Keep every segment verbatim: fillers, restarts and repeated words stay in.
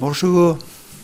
Bonjour.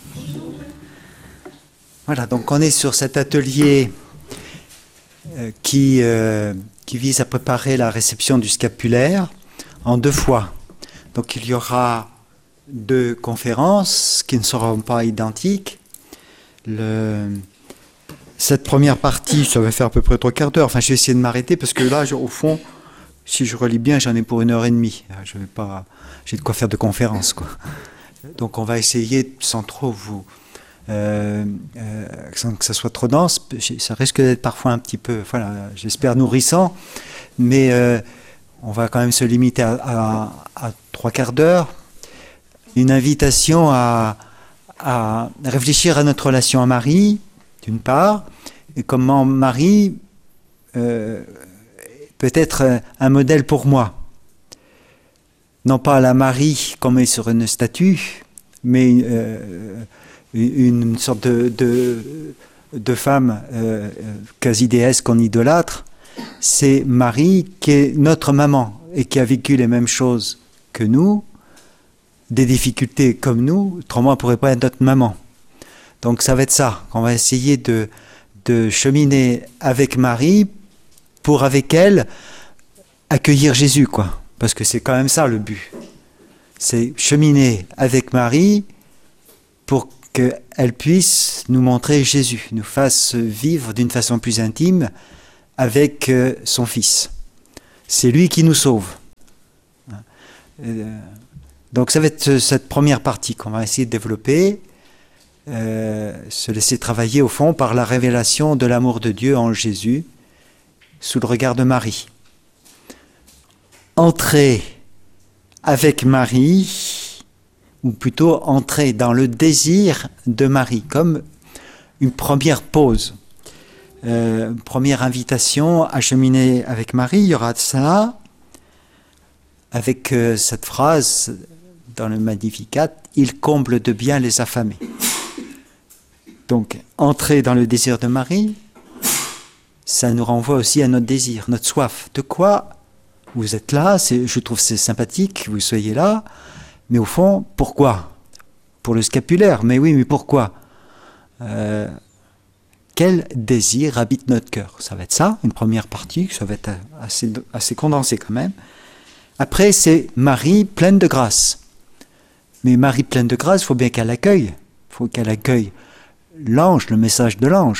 Voilà, donc on est sur cet atelier euh, qui, euh, qui vise à préparer la réception du scapulaire en deux fois. Donc il y aura deux conférences qui ne seront pas identiques. Le, cette première partie, ça va faire à peu près trois quarts d'heure. Enfin, je vais essayer de m'arrêter parce que là, je, au fond, si je relis bien, j'en ai pour une heure et demie. Je vais pas, j'ai de quoi faire de conférence, quoi. Donc on va essayer, sans trop vous... Euh, euh, sans que ça soit trop dense, ça risque d'être parfois un petit peu, voilà, j'espère nourrissant, mais euh, on va quand même se limiter à, à, à trois quarts d'heure. Une invitation à, à réfléchir à notre relation à Marie, d'une part, et comment Marie euh, peut être un modèle pour moi. Non pas la Marie comme est sur une statue, mais euh, une sorte de, de, de femme euh, quasi déesse qu'on idolâtre. C'est Marie qui est notre maman et qui a vécu les mêmes choses que nous, des difficultés comme nous, autrement elle ne pourrait pas être notre maman. Donc ça va être ça, qu'on va essayer de, de cheminer avec Marie pour avec elle accueillir Jésus, quoi. Parce que c'est quand même ça le but. C'est cheminer avec Marie pour qu'elle puisse nous montrer Jésus, nous fasse vivre d'une façon plus intime avec son Fils. C'est lui qui nous sauve. Donc ça va être cette première partie qu'on va essayer de développer, euh, se laisser travailler au fond par la révélation de l'amour de Dieu en Jésus, sous le regard de Marie. Entrer avec Marie, ou plutôt entrer dans le désir de Marie, comme une première pause, euh, une première invitation à cheminer avec Marie. Il y aura ça, avec euh, cette phrase dans le Magnificat, « Il comble de bien les affamés ». Donc, entrer dans le désir de Marie, ça nous renvoie aussi à notre désir, notre soif. De quoi vous êtes là, c'est, je trouve c'est sympathique que vous soyez là, mais au fond, pourquoi ? Pour le scapulaire, mais oui, mais pourquoi ? euh, Quel désir habite notre cœur ? Ça va être ça, une première partie, ça va être assez, assez condensé quand même. Après, c'est Marie pleine de grâce. Mais Marie pleine de grâce, il faut bien qu'elle accueille. Il faut qu'elle accueille l'ange, le message de l'ange.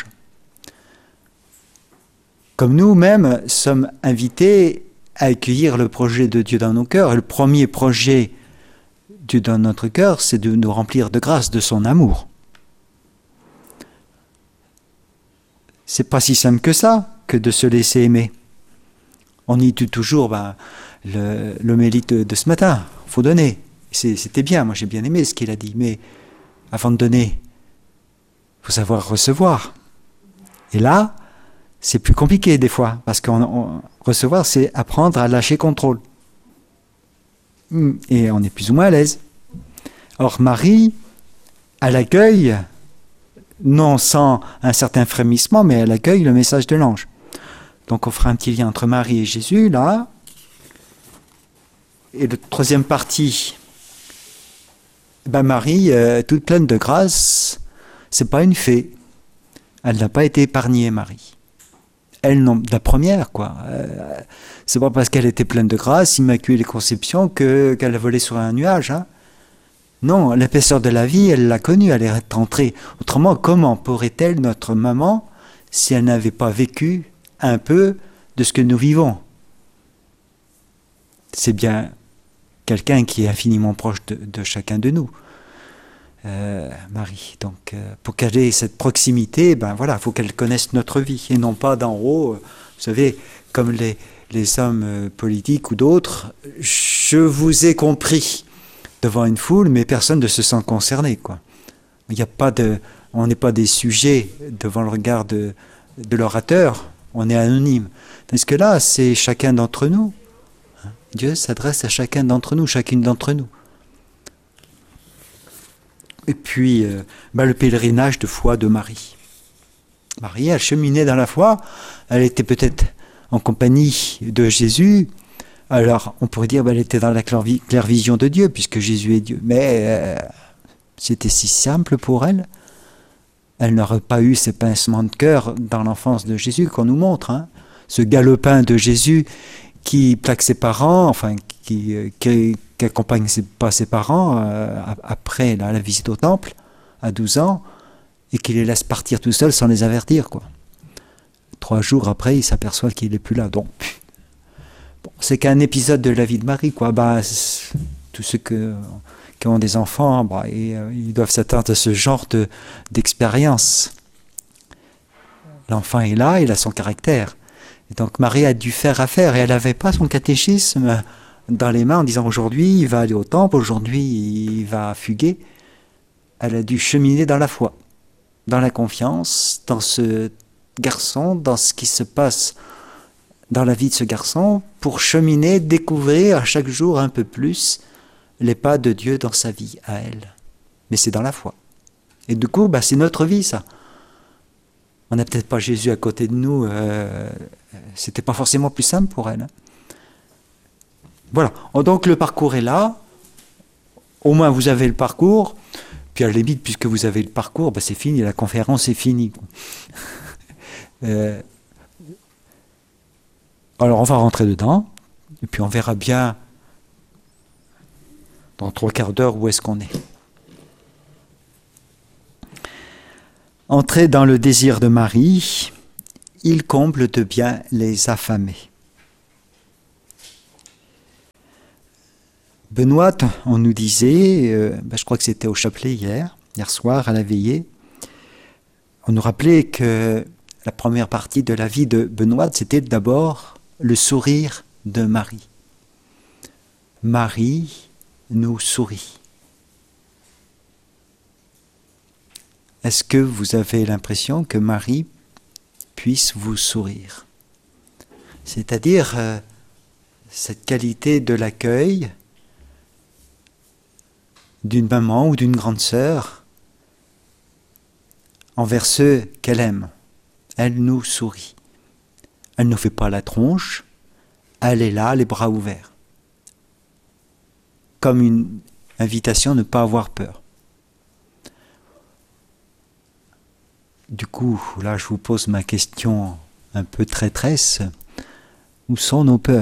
Comme nous-mêmes sommes invités à accueillir le projet de Dieu dans nos cœurs. Et le premier projet de Dieu dans notre cœur, c'est de nous remplir de grâce, de son amour. C'est pas si simple que ça, que de se laisser aimer. On y tue toujours ben, le, l'homélite de, de ce matin. Il faut donner. C'est, c'était bien, moi j'ai bien aimé ce qu'il a dit. Mais avant de donner, il faut savoir recevoir. Et là, c'est plus compliqué des fois, parce que recevoir, c'est apprendre à lâcher contrôle. Et on est plus ou moins à l'aise. Or, Marie, elle accueille, non sans un certain frémissement, mais elle accueille le message de l'ange. Donc on fera un petit lien entre Marie et Jésus, là. Et la troisième partie, ben Marie, euh, toute pleine de grâce, c'est pas une fée. Elle n'a pas été épargnée, Marie. Elle, non, la première, quoi. Euh, c'est pas parce qu'elle était pleine de grâce, immaculée conception, que, qu'elle a volé sur un nuage. Hein. Non, l'épaisseur de la vie, elle l'a connue, elle est entrée. Autrement, comment pourrait-elle, notre maman, si elle n'avait pas vécu un peu de ce que nous vivons ? C'est bien quelqu'un qui est infiniment proche de, de chacun de nous. Euh, Marie. Donc, euh, pour qu'elle ait cette proximité, ben voilà, il faut qu'elle connaisse notre vie et non pas d'en haut. Euh, vous savez, comme les, les hommes euh, politiques ou d'autres, je vous ai compris devant une foule, mais personne ne se sent concerné, quoi. Il y a pas de, on n'est pas des sujets devant le regard de, de l'orateur, on est anonyme. Parce que là, c'est chacun d'entre nous. Dieu s'adresse à chacun d'entre nous, chacune d'entre nous. Et puis, euh, bah, le pèlerinage de foi de Marie. Marie, elle cheminait dans la foi, elle était peut-être en compagnie de Jésus, alors on pourrait dire qu'elle bah, était dans la claire vision de Dieu, puisque Jésus est Dieu. Mais euh, C'était si simple pour elle. Elle n'aurait pas eu ces pincements de cœur dans l'enfance de Jésus qu'on nous montre. Hein. Ce galopin de Jésus qui plaque ses parents, enfin qui, qui, qui accompagne ses, pas ses parents euh, après la, la visite au temple à douze ans et qui les laisse partir tout seuls sans les avertir, quoi. Trois jours après, il s'aperçoit qu'il n'est plus là. Donc, bon, c'est qu'un épisode de la vie de Marie, quoi. Bah, tous ceux que, qui ont des enfants, bah, et, euh, ils doivent s'attendre à ce genre de, d'expérience. L'enfant est là, il a son caractère. Et donc Marie a dû faire affaire et elle n'avait pas son catéchisme dans les mains en disant aujourd'hui il va aller au temple, aujourd'hui il va fuguer. Elle a dû cheminer dans la foi, dans la confiance, dans ce garçon, dans ce qui se passe dans la vie de ce garçon, pour cheminer, découvrir à chaque jour un peu plus les pas de Dieu dans sa vie, à elle. Mais c'est dans la foi. Et du coup, bah, c'est notre vie, ça. On n'a peut-être pas Jésus à côté de nous, euh, c'était pas forcément plus simple pour elle. Hein. Voilà, donc le parcours est là, au moins vous avez le parcours, puis à la limite, puisque vous avez le parcours, bah, c'est fini, la conférence est finie. Euh, alors on va rentrer dedans, et puis on verra bien dans trois quarts d'heure où est-ce qu'on est. Entrer dans le désir de Marie, il comble de bien les affamés. Benoît, on nous disait, euh, ben je crois que c'était au chapelet hier, hier soir à la veillée, on nous rappelait que la première partie de la vie de Benoît, c'était d'abord le sourire de Marie. Marie nous sourit. Est-ce que vous avez l'impression que Marie puisse vous sourire? C'est-à-dire euh, cette qualité de l'accueil d'une maman ou d'une grande sœur envers ceux qu'elle aime. Elle nous sourit. Elle ne nous fait pas la tronche, elle est là, les bras ouverts. Comme une invitation à ne pas avoir peur. Du coup, là je vous pose ma question un peu traîtresse. Où sont nos peurs ?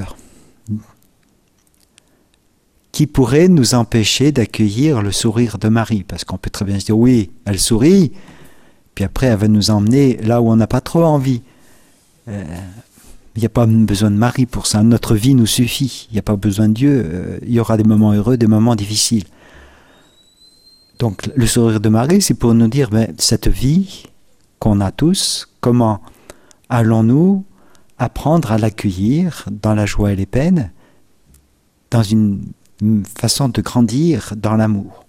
Qui pourrait nous empêcher d'accueillir le sourire de Marie ? Parce qu'on peut très bien se dire, oui, elle sourit, puis après elle va nous emmener là où on n'a pas trop envie. Euh, il n'y a pas besoin de Marie pour ça, notre vie nous suffit, il n'y a pas besoin de Dieu, euh, il y aura des moments heureux, des moments difficiles. Donc le sourire de Marie, c'est pour nous dire, ben, cette vie qu'on a tous, comment allons-nous apprendre à l'accueillir dans la joie et les peines, dans une façon de grandir dans l'amour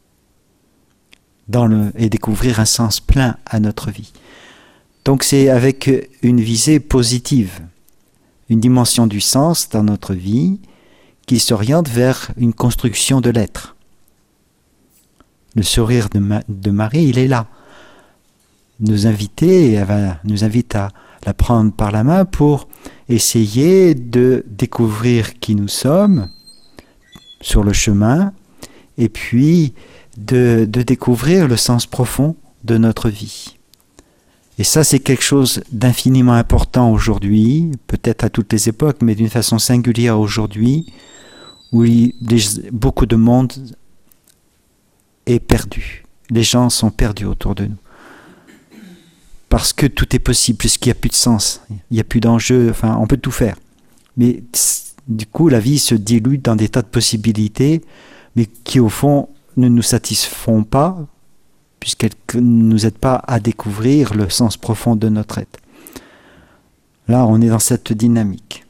dans le, et découvrir un sens plein à notre vie. Donc c'est avec une visée positive, une dimension du sens dans notre vie qui s'oriente vers une construction de l'être. Le sourire de, Ma- de Marie, il est là. Nous inviter, elle va, nous invite à la prendre par la main pour essayer de découvrir qui nous sommes sur le chemin et puis de, de découvrir le sens profond de notre vie. Et ça, c'est quelque chose d'infiniment important aujourd'hui, peut-être à toutes les époques, mais d'une façon singulière aujourd'hui, où il, les, beaucoup de monde est perdu. Les gens sont perdus autour de nous. Parce que tout est possible, puisqu'il n'y a plus de sens, il n'y a plus d'enjeu, enfin, on peut tout faire. Mais du coup, la vie se dilue dans des tas de possibilités, mais qui, au fond, ne nous satisfont pas, puisqu'elles ne nous aident pas à découvrir le sens profond de notre être. Là, on est dans cette dynamique.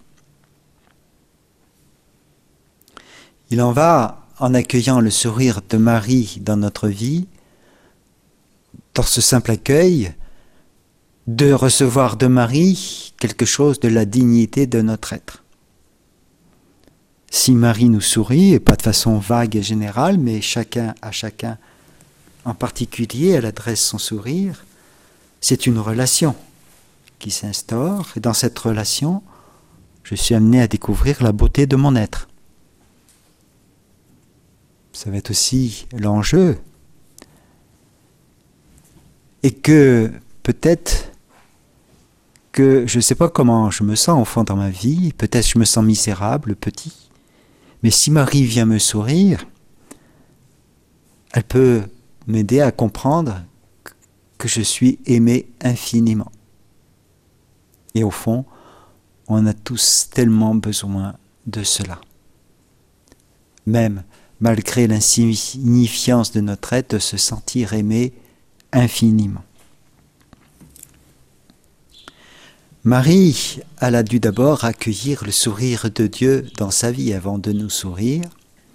Il en va, en accueillant le sourire de Marie dans notre vie, dans ce simple accueil, de recevoir de Marie quelque chose de la dignité de notre être. Si Marie nous sourit, et pas de façon vague et générale, mais chacun à chacun en particulier, elle adresse son sourire, c'est une relation qui s'instaure, et dans cette relation, je suis amené à découvrir la beauté de mon être. Ça va être aussi l'enjeu et que peut-être que je ne sais pas comment je me sens enfant dans ma vie, peut-être je me sens misérable, petit, mais si Marie vient me sourire, elle peut m'aider à comprendre que je suis aimé infiniment. Et au fond, on a tous tellement besoin de cela. Même malgré l'insignifiance de notre être, de se sentir aimé infiniment. Marie, elle a dû d'abord accueillir le sourire de Dieu dans sa vie avant de nous sourire.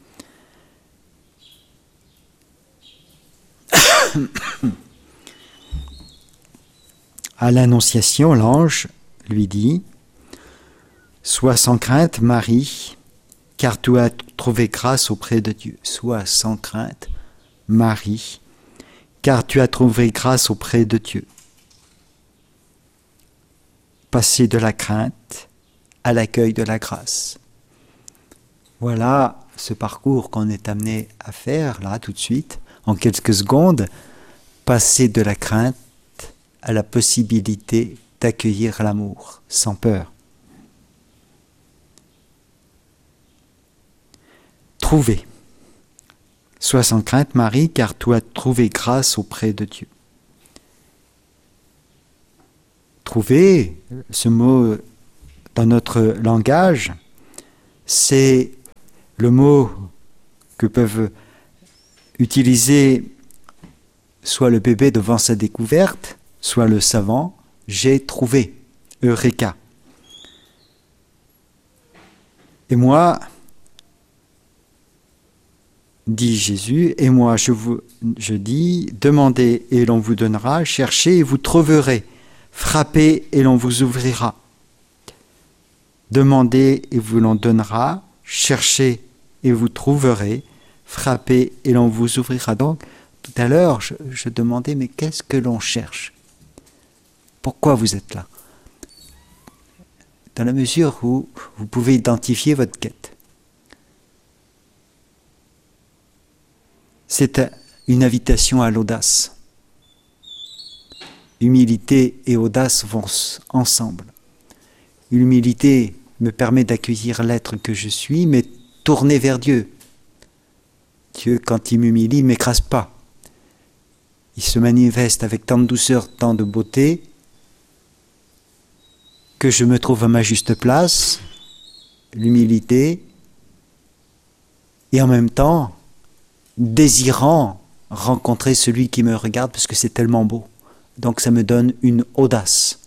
À l'Annonciation, l'ange lui dit « Sois sans crainte, Marie, car tu as trouvé grâce auprès de Dieu. » Sois sans crainte, Marie, car tu as trouvé grâce auprès de Dieu. Passer de la crainte à l'accueil de la grâce. Voilà ce parcours qu'on est amené à faire, là, tout de suite, en quelques secondes. Passer de la crainte à la possibilité d'accueillir l'amour, sans peur. Trouver. Sois sans crainte, Marie, car tu as trouvé grâce auprès de Dieu. Trouver, ce mot dans notre langage, c'est le mot que peuvent utiliser soit le bébé devant sa découverte, soit le savant, j'ai trouvé, Eureka. Et moi, dit Jésus, et moi je vous je dis, demandez et l'on vous donnera, cherchez et vous trouverez, frappez et l'on vous ouvrira. Demandez et vous l'on donnera, cherchez et vous trouverez, frappez et l'on vous ouvrira. Donc, tout à l'heure, je, je demandais, mais qu'est-ce que l'on cherche? Pourquoi vous êtes là? Dans la mesure où vous pouvez identifier votre quête. C'est une invitation à l'audace. Humilité et audace vont ensemble. L'humilité me permet d'accueillir l'être que je suis, mais tourner vers Dieu. Dieu, quand il m'humilie, ne m'écrase pas. Il se manifeste avec tant de douceur, tant de beauté, que je me trouve à ma juste place, l'humilité, et en même temps, désirant rencontrer celui qui me regarde, parce que c'est tellement beau. Donc ça me donne une audace.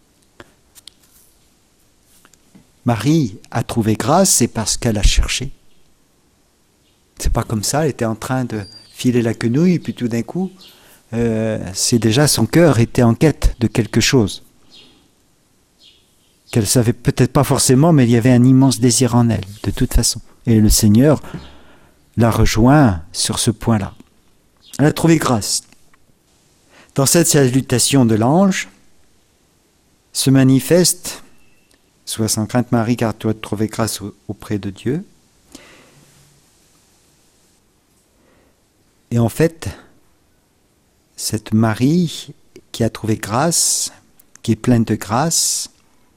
Marie a trouvé grâce, c'est parce qu'elle a cherché. C'est pas comme ça, elle était en train de filer la quenouille, puis tout d'un coup, euh, c'est déjà son cœur était en quête de quelque chose. Qu'elle savait peut-être pas forcément, mais il y avait un immense désir en elle, de toute façon. Et le Seigneur l'a rejoint sur ce point-là. Elle a trouvé grâce. Dans cette salutation de l'ange, se manifeste, sois sans crainte Marie, car tu as trouvé grâce auprès de Dieu. Et en fait, cette Marie qui a trouvé grâce, qui est pleine de grâce,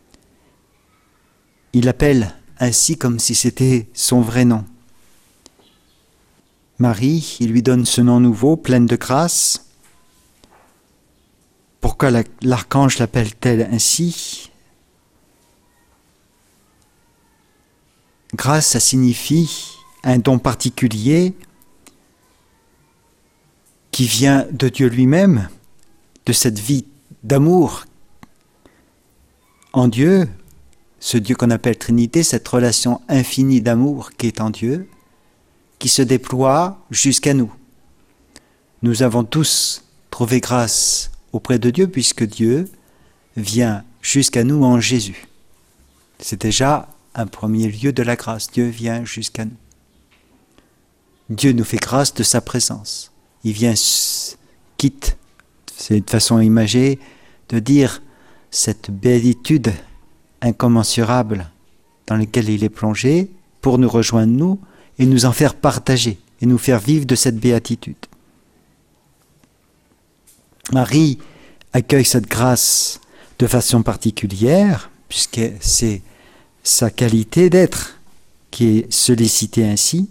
il l'appelle ainsi comme si c'était son vrai nom. Marie, il lui donne ce nom nouveau, pleine de grâce. Pourquoi l'archange l'appelle-t-elle ainsi? Grâce, ça signifie un don particulier qui vient de Dieu lui-même, de cette vie d'amour en Dieu, ce Dieu qu'on appelle Trinité, cette relation infinie d'amour qui est en Dieu, qui se déploie jusqu'à nous. Nous avons tous trouvé grâce auprès de Dieu, puisque Dieu vient jusqu'à nous en Jésus. C'est déjà un premier lieu de la grâce. Dieu vient jusqu'à nous. Dieu nous fait grâce de sa présence. Il vient, quitte, c'est une façon imagée de dire cette béatitude incommensurable dans laquelle il est plongé pour nous rejoindre nous et nous en faire partager et nous faire vivre de cette béatitude. Marie accueille cette grâce de façon particulière, puisque c'est sa qualité d'être qui est sollicitée ainsi.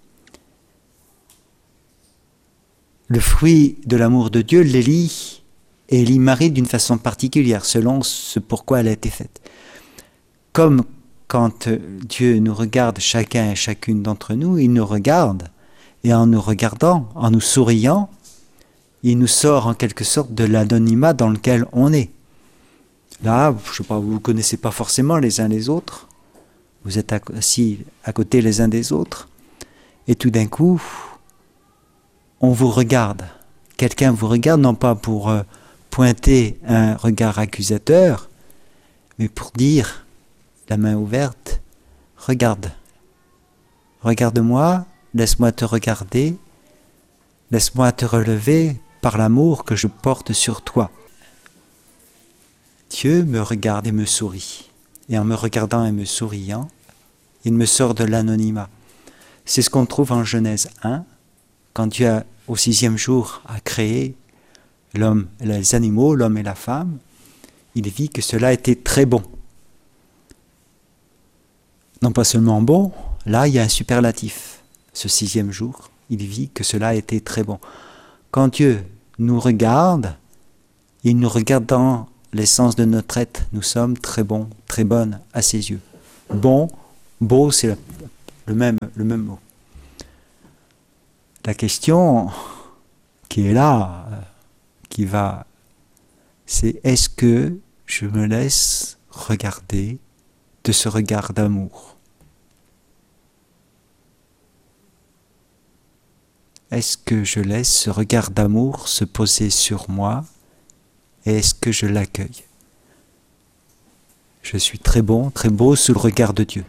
Le fruit de l'amour de Dieu l'élit et élit Marie d'une façon particulière, selon ce pourquoi elle a été faite. Comme quand Dieu nous regarde chacun et chacune d'entre nous, il nous regarde, et en nous regardant, en nous souriant, il nous sort en quelque sorte de l'anonymat dans lequel on est. Là, je ne sais pas, vous ne vous connaissez pas forcément les uns les autres, vous êtes assis à côté les uns des autres, et tout d'un coup, on vous regarde. Quelqu'un vous regarde, non pas pour euh, pointer un regard accusateur, mais pour dire, la main ouverte, regarde. Regarde-moi, laisse-moi te regarder, laisse-moi te relever par l'amour que je porte sur toi. Dieu me regarde et me sourit. Et en me regardant et me souriant, il me sort de l'anonymat. C'est ce qu'on trouve en Genèse un, quand Dieu, a, au sixième jour, a créé l'homme, les animaux, l'homme et la femme. Il vit que cela était très bon. Non pas seulement bon, là il y a un superlatif. Ce sixième jour, il vit que cela était très bon. Quand Dieu nous regarde, il nous regarde dans l'essence de notre être. Nous sommes très bons, très bonnes à ses yeux. Bon, beau, c'est le, le, même, le même mot. La question qui est là, qui va, c'est est-ce que je me laisse regarder de ce regard d'amour? Est-ce que je laisse ce regard d'amour se poser sur moi et est-ce que je l'accueille? Je suis très bon, très beau sous le regard de Dieu.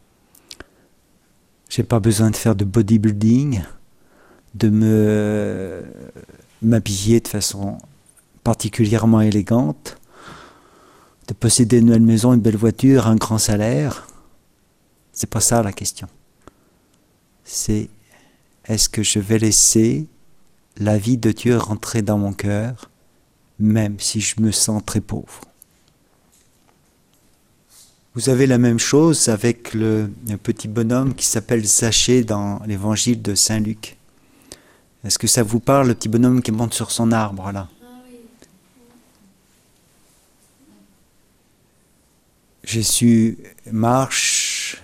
Je n'ai pas besoin de faire de bodybuilding, de me m'habiller de façon particulièrement élégante, de posséder une nouvelle maison, une belle voiture, un grand salaire. C'est pas ça la question. C'est est-ce que je vais laisser la vie de Dieu rentrer dans mon cœur, même si je me sens très pauvre? Vous avez la même chose avec le, un petit bonhomme qui s'appelle Zachée dans l'évangile de Saint Luc. Est-ce que ça vous parle, le petit bonhomme qui monte sur son arbre là? Jésus marche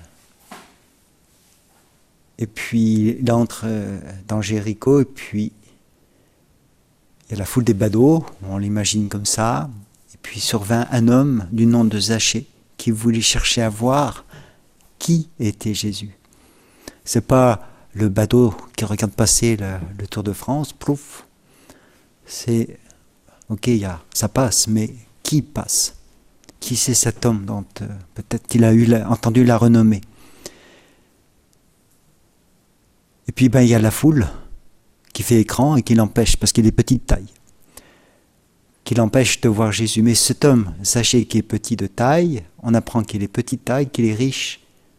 et puis il entre dans Jéricho et puis il y a la foule des badauds, on l'imagine comme ça, et puis survint un homme du nom de Zachée qui voulait chercher à voir qui était Jésus. C'est pas le badaud qui regarde passer le, le Tour de France, plouf. C'est ok, y a, ça passe, mais qui passe? Qui c'est cet homme dont euh, peut-être qu'il a eu la, entendu la renommée? Et puis ben il y a la foule qui fait écran et qui l'empêche parce qu'il est petit de taille, qui l'empêche de voir Jésus. Mais cet homme, sachez qu'il est petit de taille, on apprend qu'il est petit de taille, qu'il est riche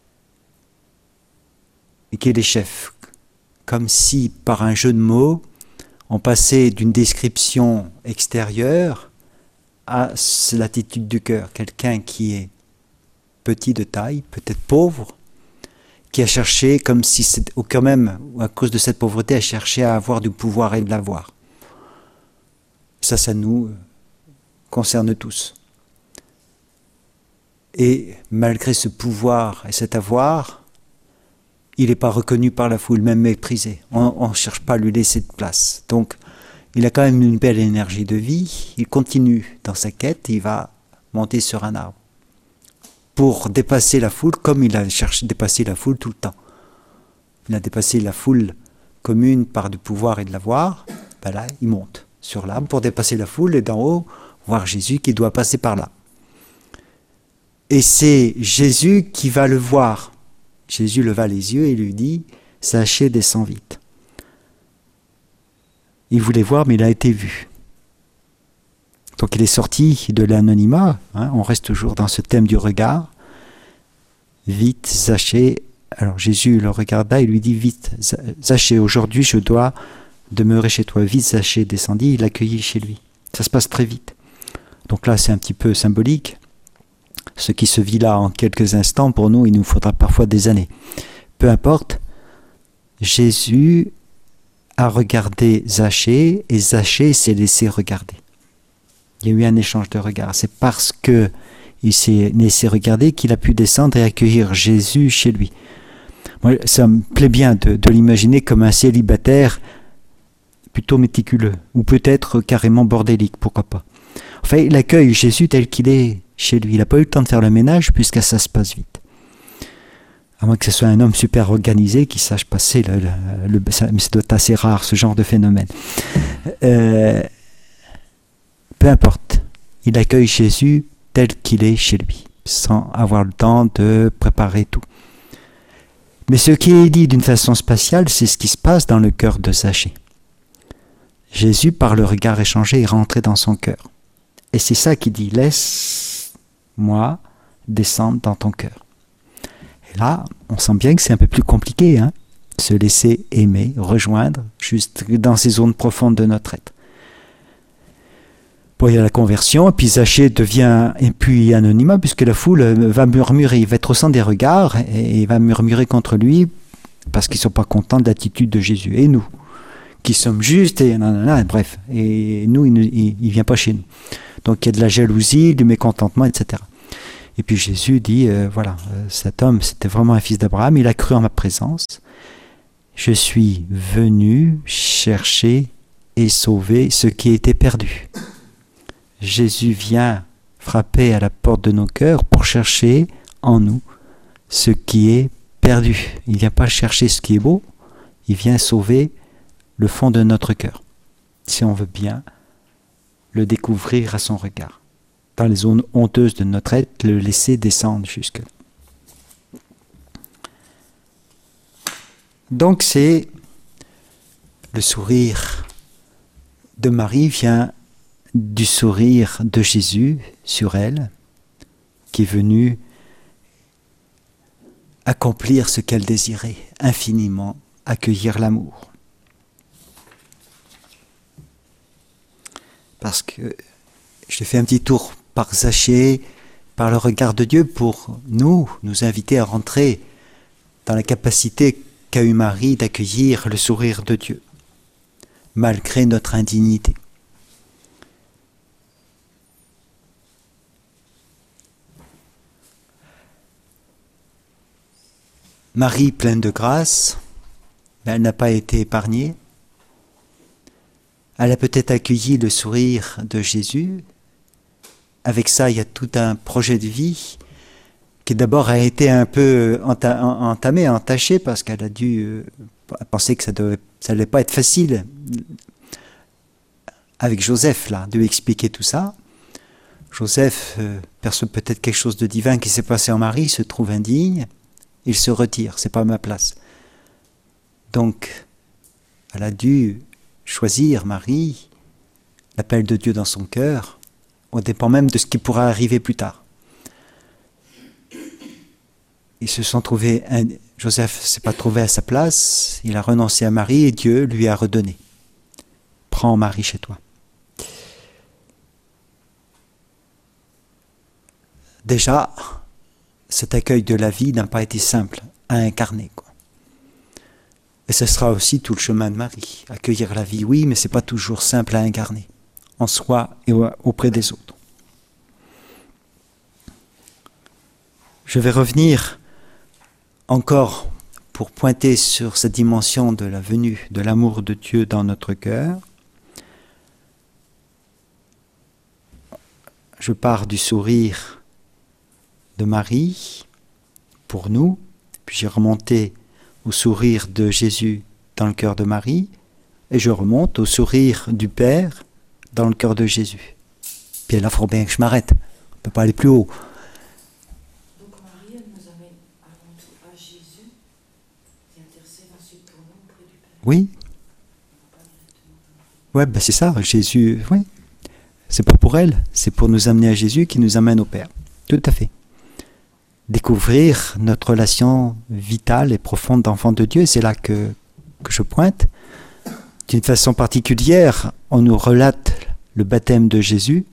et qu'il est chef. Comme si par un jeu de mots, on passait d'une description extérieure à l'attitude du cœur. Quelqu'un qui est petit de taille, peut-être pauvre, qui a cherché, comme si, ou quand même, à cause de cette pauvreté, a cherché à avoir du pouvoir et de l'avoir. Ça, ça nous concerne tous. Et malgré ce pouvoir et cet avoir, il n'est pas reconnu par la foule, même méprisé. On ne cherche pas à lui laisser de place. Donc, il a quand même une belle énergie de vie. Il continue dans sa quête, il va monter sur un arbre pour dépasser la foule, comme il a cherché à dépasser la foule tout le temps. Il a dépassé la foule commune par du pouvoir et de l'avoir. Ben là, il monte sur l'arbre pour dépasser la foule et d'en haut, voir Jésus qui doit passer par là. Et c'est Jésus qui va le voir. Jésus leva les yeux et lui dit « Zachée, descends vite ». Il voulait voir, mais il a été vu. Donc il est sorti de l'anonymat, hein, on reste toujours dans ce thème du regard. Vite, Zachée. Alors Jésus le regarda et lui dit « Vite, Zachée, aujourd'hui je dois demeurer chez toi. » Vite, Zachée descendit, il l'accueillit chez lui. Ça se passe très vite. Donc là, c'est un petit peu symbolique. Ce qui se vit là en quelques instants, pour nous, il nous faudra parfois des années. Peu importe, Jésus a regardé Zachée et Zachée s'est laissé regarder. Il y a eu un échange de regards. C'est parce que il s'est laissé regarder qu'il a pu descendre et accueillir Jésus chez lui. Moi, ça me plaît bien de, de l'imaginer comme un célibataire plutôt méticuleux, ou peut-être carrément bordélique, pourquoi pas. Enfin, il accueille Jésus tel qu'il est chez lui. Il n'a pas eu le temps de faire le ménage puisque ça se passe vite. À moins que ce soit un homme super organisé qui sache passer, le, le, le, ça, mais c'est assez rare ce genre de phénomène. Euh, peu importe, il accueille Jésus tel qu'il est chez lui, sans avoir le temps de préparer tout. Mais ce qui est dit d'une façon spatiale, c'est ce qui se passe dans le cœur de Zachée. Jésus, par le regard échangé, est rentré dans son cœur. Et c'est ça qu'il dit, laisse-moi descendre dans ton cœur. Et là, on sent bien que c'est un peu plus compliqué, hein, se laisser aimer, rejoindre, juste dans ces zones profondes de notre être. Bon, il y a la conversion, et puis Zachée devient, et puis anonymat, puisque la foule va murmurer, il va être au centre des regards, et il va murmurer contre lui, parce qu'ils ne sont pas contents de l'attitude de Jésus. Et nous, qui sommes justes, et nanana, bref, et nous, il ne vient pas chez nous. Donc il y a de la jalousie, du mécontentement, et cetera. Et puis Jésus dit, euh, voilà, euh, cet homme, c'était vraiment un fils d'Abraham, il a cru en ma présence. Je suis venu chercher et sauver ce qui était perdu. Jésus vient frapper à la porte de nos cœurs pour chercher en nous ce qui est perdu. Il ne vient pas chercher ce qui est beau, il vient sauver le fond de notre cœur, si on veut bien le découvrir à son regard. Dans les zones honteuses de notre être, le laisser descendre jusque-là. Donc c'est le sourire de Marie vient du sourire de Jésus sur elle, qui est venu accomplir ce qu'elle désirait, infiniment accueillir l'amour. Parce que je fais un petit tour par Zachée, par le regard de Dieu, pour nous, nous inviter à rentrer dans la capacité qu'a eu Marie d'accueillir le sourire de Dieu, malgré notre indignité. Marie, pleine de grâce, elle n'a pas été épargnée. Elle a peut-être accueilli le sourire de Jésus. Avec ça, il y a tout un projet de vie qui d'abord a été un peu entamé, entaché, parce qu'elle a dû penser que ça ne allait pas être facile avec Joseph, là, de lui expliquer tout ça. Joseph euh, perçoit peut-être quelque chose de divin qui s'est passé en Marie, se trouve indigne, il se retire, c'est pas ma place. Donc, elle a dû choisir, Marie, l'appel de Dieu dans son cœur, au dépend même de ce qui pourra arriver plus tard. Ils se sont trouvés, un, Joseph ne s'est pas trouvé à sa place, il a renoncé à Marie et Dieu lui a redonné. Prends Marie chez toi. Déjà, cet accueil de la vie n'a pas été simple à incarner, quoi. Et ce sera aussi tout le chemin de Marie. Accueillir la vie, oui, mais ce n'est pas toujours simple à incarner, en soi et auprès des autres. Je vais revenir encore pour pointer sur cette dimension de la venue, de l'amour de Dieu dans notre cœur. Je pars du sourire de Marie pour nous, puis j'ai remonté au sourire de Jésus dans le cœur de Marie, et je remonte au sourire du Père dans le cœur de Jésus. Puis là, il faut bien que je m'arrête. On ne peut pas aller plus haut. Donc Marie, elle nous amène avant tout à Jésus, qui intercède ensuite pour nous auprès du Père. Oui. Ouais, ben c'est ça, Jésus, oui. C'est pas pour elle, c'est pour nous amener à Jésus qui nous amène au Père. Tout à fait. Découvrir notre relation vitale et profonde d'enfant de Dieu, c'est là que, que je pointe. D'une façon particulière, on nous relate le baptême de Jésus.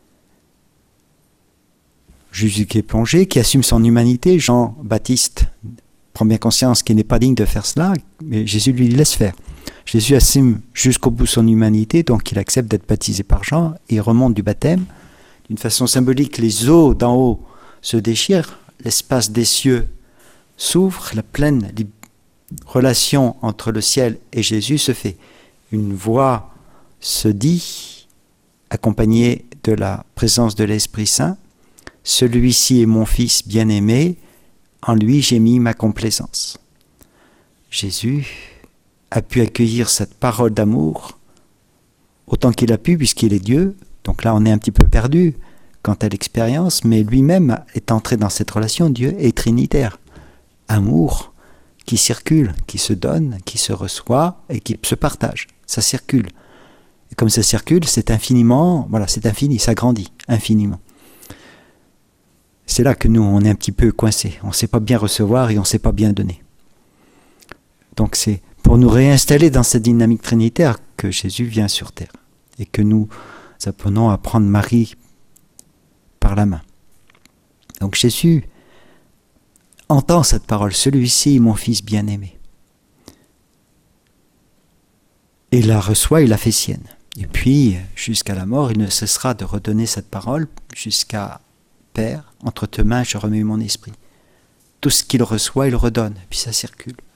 Jésus qui est plongé, qui assume son humanité. Jean-Baptiste prend bien conscience qu'il n'est pas digne de faire cela, mais Jésus lui laisse faire. Jésus assume jusqu'au bout son humanité, donc il accepte d'être baptisé par Jean, et il remonte du baptême. D'une façon symbolique, les eaux d'en haut se déchirent, l'espace des cieux s'ouvre, la pleine relation entre le ciel et Jésus se fait. Une voix se dit, accompagnée de la présence de l'Esprit Saint, « Celui-ci est mon Fils bien-aimé, en lui j'ai mis ma complaisance. » Jésus a pu accueillir cette parole d'amour autant qu'il a pu, puisqu'il est Dieu. Donc là, on est un petit peu perdu quant à l'expérience, mais lui-même est entré dans cette relation. Dieu est trinitaire. Amour qui circule, qui se donne, qui se reçoit et qui se partage. Ça circule. Et comme ça circule, c'est infiniment, voilà, c'est infini, ça grandit infiniment. C'est là que nous, on est un petit peu coincés. On ne sait pas bien recevoir et on ne sait pas bien donner. Donc c'est pour nous réinstaller dans cette dynamique trinitaire que Jésus vient sur terre et que nous apprenons à prendre Marie par la main. Donc Jésus entend cette parole, « Celui-ci est mon Fils bien-aimé ». Et il la reçoit, il la fait sienne. Et puis, jusqu'à la mort, il ne cessera de redonner cette parole jusqu'à « Père, entre tes mains, je remets mon esprit ». Tout ce qu'il reçoit, il redonne, puis ça circule.